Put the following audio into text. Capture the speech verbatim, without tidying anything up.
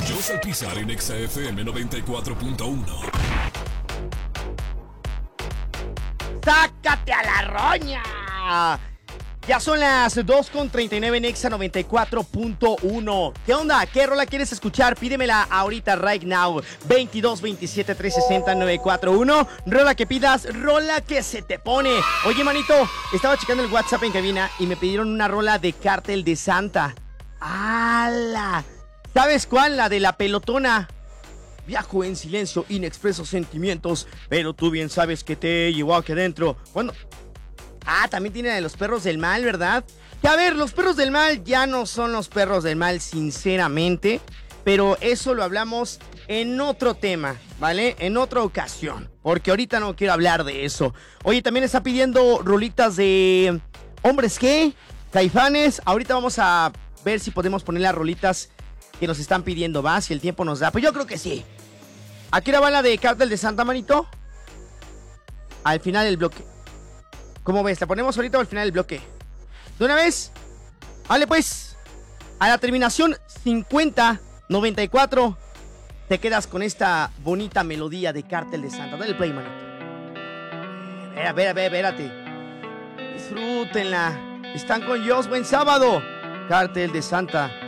Josh Alpizar en Exa F M noventa y cuatro punto uno. ¡Sácate a la roña! Ya son las dos con treinta y nueve en Exa noventa y cuatro punto uno. ¿Qué onda? ¿Qué rola quieres escuchar? Pídemela ahorita, right now. veintidós veintisiete trescientos sesenta novecientos cuarenta y uno. Rola que pidas, rola que se te pone. Oye, manito, estaba checando el WhatsApp en cabina y me pidieron una rola de Cártel de Santa. ¡Hala! ¿Sabes cuál? La de la pelotona. Viajo en silencio, inexpresos sentimientos, pero tú bien sabes que te llevo aquí adentro. Bueno... Ah, también tiene la de los perros del mal, ¿verdad? Que a ver, los perros del mal ya no son los perros del mal, sinceramente. Pero eso lo hablamos en otro tema, ¿vale? En otra ocasión. Porque ahorita no quiero hablar de eso. Oye, también está pidiendo rolitas de... ¿Hombres qué? Caifanes. Ahorita vamos a ver si podemos poner las rolitas que nos están pidiendo, ¿va? Si el tiempo nos da. Pues yo creo que sí. ¿Aquí la bala de Cártel de Santa, manito? Al final del bloque. ¿Cómo ves? ¿La ponemos ahorita o al final del bloque? ¿De una vez? Vale, pues. A la terminación cincuenta noventa y cuatro te quedas con esta bonita melodía de Cártel de Santa. Dale play, manito. A ver, a ver, espérate. Disfrútenla. Están con Dios. Buen sábado. Cártel de Santa.